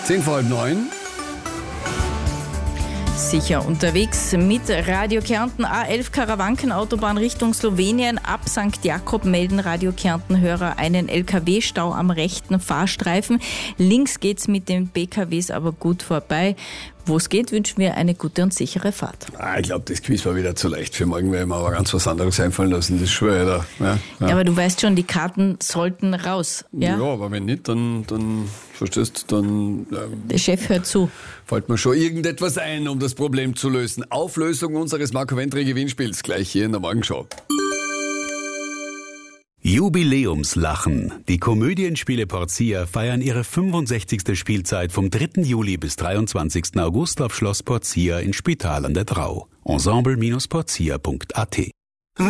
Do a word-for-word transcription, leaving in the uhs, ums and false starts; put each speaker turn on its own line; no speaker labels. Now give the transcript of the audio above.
Zehn vor halb neun.
Sicher unterwegs mit Radio Kärnten A elf Karawankenautobahn Richtung Slowenien. Ab Sankt Jakob melden Radio Kärnten-Hörer einen L K W-Stau am rechten Fahrstreifen. Links geht's mit den B K Ws aber gut vorbei. Wo es geht, wünschen wir eine gute und sichere Fahrt.
Ah, ich glaube, das Quiz war wieder zu leicht für morgen, weil wir aber ganz was anderes einfallen lassen. Das ist schwer, oder? Ja, ja.
Ja, aber du weißt schon, die Karten sollten raus. Ja,
ja aber wenn nicht, dann, dann verstehst du, dann ähm,
der Chef hört zu.
Fällt mir schon irgendetwas ein, um das Problem zu lösen. Auflösung unseres Marco Ventry Gewinnspiels gleich hier in der Morgenschau.
Jubiläumslachen. Die Komödienspiele Porcia feiern ihre fünfundsechzigste Spielzeit vom dritten Juli bis dreiundzwanzigsten August auf Schloss Porcia in Spital an der Drau. ensemble Bindestrich porcia Punkt a t